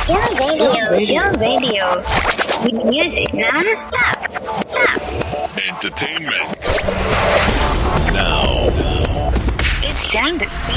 Your radio. With music non-stop. Entertainment. Now. It's time to speak.